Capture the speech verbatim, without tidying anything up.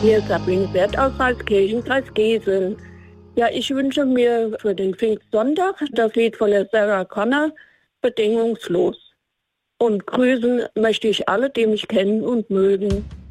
Hier ist Sabine Wert aus Salzkirchen-Kreis Gesel. Ja, ich wünsche mir für den Pfingstsonntag das Lied von der Sarah Connor, Bedingungslos. Und grüßen möchte ich alle, die mich kennen und mögen.